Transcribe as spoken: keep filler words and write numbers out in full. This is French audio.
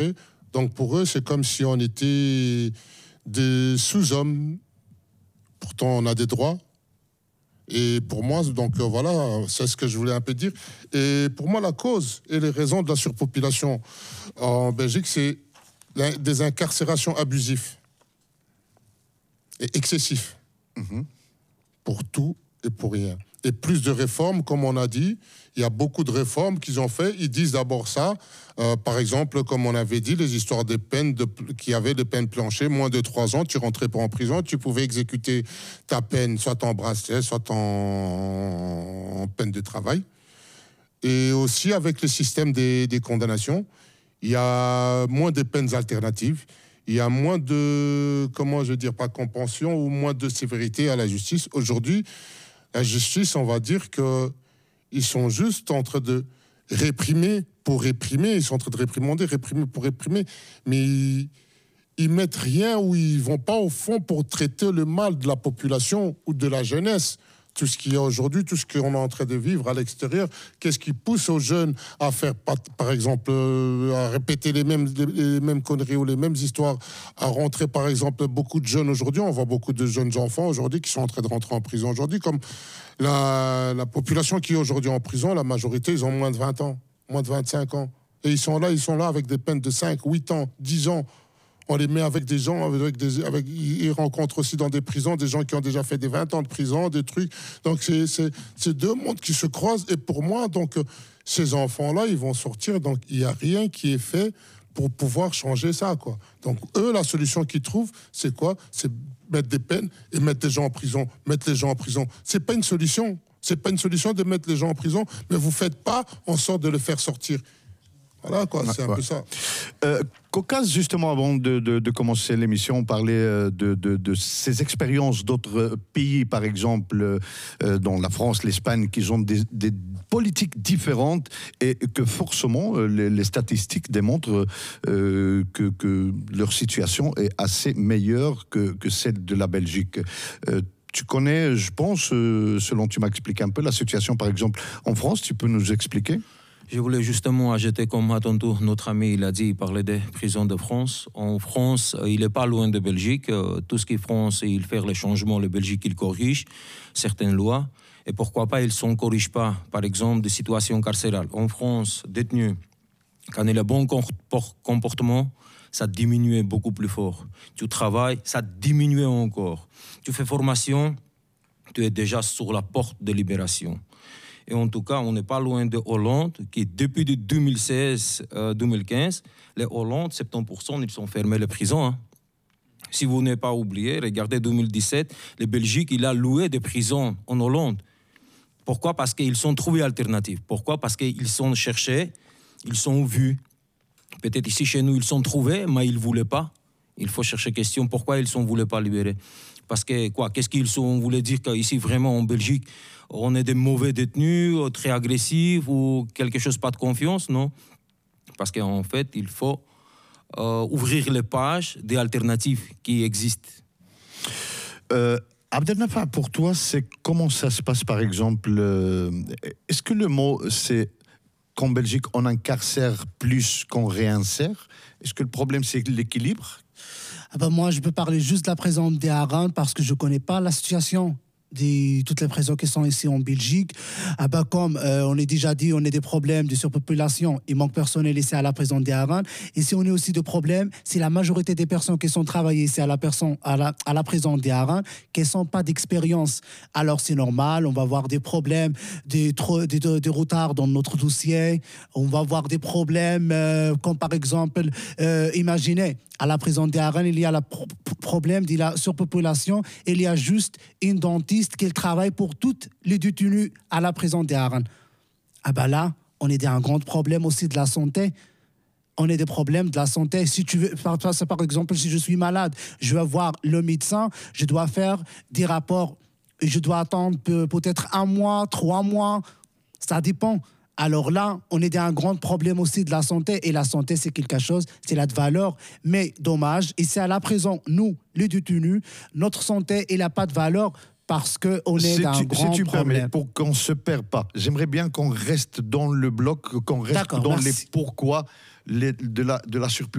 Donc pour eux, c'est comme si on était des sous-hommes. Pourtant, on a des droits. Et pour moi, donc euh, voilà, c'est ce que je voulais un peu dire. Et pour moi, la cause et les raisons de la surpopulation en Belgique, c'est des incarcérations abusives et excessives. Mm-hmm. Pour tout et pour rien. Et plus de réformes, comme on a dit. Il y a beaucoup de réformes qu'ils ont fait. Ils disent d'abord ça. Euh, par exemple, comme on avait dit, les histoires des peines, de, qui avaient des peines planchées, moins de trois ans, tu rentrais pas en prison, tu pouvais exécuter ta peine, soit en bracelet, soit en, en peine de travail. Et aussi avec le système des, des condamnations, il y a moins de peines alternatives. Il y a moins de, comment je veux dire, pas compensation ou moins de sévérité à la justice. Aujourd'hui, la justice, on va dire que ils sont juste en train de réprimer pour réprimer. Ils sont en train de réprimander, réprimer pour réprimer. Mais ils, ils mettent rien ou ils vont pas au fond pour traiter le mal de la population ou de la jeunesse. Tout ce qu'il y a aujourd'hui, tout ce qu'on est en train de vivre à l'extérieur, qu'est-ce qui pousse aux jeunes à faire, par exemple, à répéter les mêmes, les mêmes conneries ou les mêmes histoires, à rentrer, par exemple, beaucoup de jeunes aujourd'hui, on voit beaucoup de jeunes enfants aujourd'hui qui sont en train de rentrer en prison aujourd'hui, comme la, la population qui est aujourd'hui en prison, la majorité, ils ont moins de vingt ans, moins de vingt-cinq ans. Et ils sont là, ils sont là avec des peines de cinq, huit ans, dix ans. On les met avec des gens, avec des, avec, ils rencontrent aussi dans des prisons des gens qui ont déjà fait des vingt ans de prison, des trucs. Donc, c'est, c'est, c'est deux mondes qui se croisent. Et pour moi, donc, ces enfants-là, ils vont sortir. Donc, il n'y a rien qui est fait pour pouvoir changer ça, quoi. Donc, eux, la solution qu'ils trouvent, c'est quoi? C'est mettre des peines et mettre les gens en prison. Mettre les gens en prison. C'est pas une solution. C'est pas une solution de mettre les gens en prison, mais vous faites pas en sorte de les faire sortir. Voilà, quoi, c'est un ouais. peu ça. Euh, Caucase, justement, avant de, de, de commencer l'émission, on parlait de, de, de ces expériences d'autres pays, par exemple, euh, dans la France, l'Espagne, qui ont des, des politiques différentes et que forcément, les, les statistiques démontrent euh, que, que leur situation est assez meilleure que, que celle de la Belgique. Euh, Tu connais, je pense, euh, selon tu m'as expliqué un peu, la situation, par exemple, en France. Tu peux nous expliquer ? Je voulais justement ajouter, comme à ton tour, notre ami il a dit, il parlait des prisons de France. En France, il n'est pas loin de Belgique. Tout ce qui est France, il fait les changements. La Belgique, il corrige certaines lois. Et pourquoi pas, ils ne corrigent pas, par exemple, des situations carcérales. En France, détenu, quand il a bon comportement, ça diminue beaucoup plus fort. Tu travailles, ça diminue encore. Tu fais formation, tu es déjà sur la porte de libération. Et en tout cas, on n'est pas loin de Hollande, qui depuis deux mille seize deux mille quinze, les Hollandes, soixante-dix pour cent, ils sont fermés les prisons. Hein. Si vous n'avez pas oublié, regardez deux mille dix-sept, le Belgique, il a loué des prisons en Hollande. Pourquoi? Parce qu'ils sont trouvés alternatives. Pourquoi? Parce qu'ils sont cherchés, ils sont vus. Peut-être ici, chez nous, ils sont trouvés, mais ils ne voulaient pas. Il faut chercher question, pourquoi ils ne voulaient pas libérer? Parce que, quoi, qu'est-ce qu'ils sont, voulaient dire qu'ici, vraiment, en Belgique, on est des mauvais détenus, très agressifs ou quelque chose, pas de confiance, non? Parce qu'en fait, il faut euh, ouvrir les pages des alternatives qui existent. Euh, Abdelnafa, pour toi, c'est comment ça se passe, par exemple euh, est-ce que le mot, c'est qu'en Belgique, on incarcère plus qu'on réinsère? Est-ce que le problème, c'est l'équilibre? Ah ben moi, je peux parler juste de la prison des Harengs parce que je ne connais pas la situation de toutes les prisons qui sont ici en Belgique. Ah ben comme euh, on est déjà dit, on a des problèmes de surpopulation. Il manque personnel ici à la prison des Harengs. Ici, on a aussi des problèmes. C'est la majorité des personnes qui sont travaillées ici à la, personne, à la, à la prison des Harengs qui ne sont pas d'expérience. Alors, c'est normal. On va avoir des problèmes, des, des, des, des retards dans notre dossier. On va avoir des problèmes euh, comme par exemple, euh, imaginez, à la prison des Harengs, il y a le pro- problème de la surpopulation. Il y a juste une dentiste qui travaille pour toutes les détenus à la prison des Harengs. Ah ben là, on est dans un grand problème aussi de la santé. On a des problèmes de la santé. Si tu veux, par, par exemple, si je suis malade, je vais voir le médecin, je dois faire des rapports, je dois attendre peut-être un mois, trois mois, ça dépend. Alors là, on est dans un grand problème aussi de la santé. Et la santé, c'est quelque chose, c'est la valeur. Mais dommage, ici à la prison, nous, les détenus, notre santé, elle n'a pas de valeur parce qu'on est Si dans un tu, grand si tu problème. permets, pour qu'on ne se perde pas, j'aimerais bien qu'on reste dans le bloc, qu'on reste D'accord, dans merci. les pourquoi les- de la, de la surpopulation.